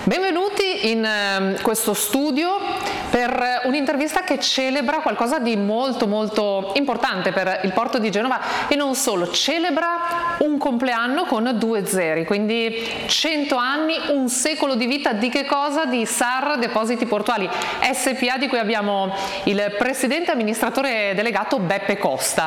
Benvenuti in questo studio per un'intervista che celebra qualcosa di molto importante per il porto di Genova e non solo, celebra un compleanno con 2 zeri, quindi 100 anni, un secolo di vita di che cosa? Di SAR Depositi Portuali SPA, di cui abbiamo il presidente amministratore delegato Beppe Costa.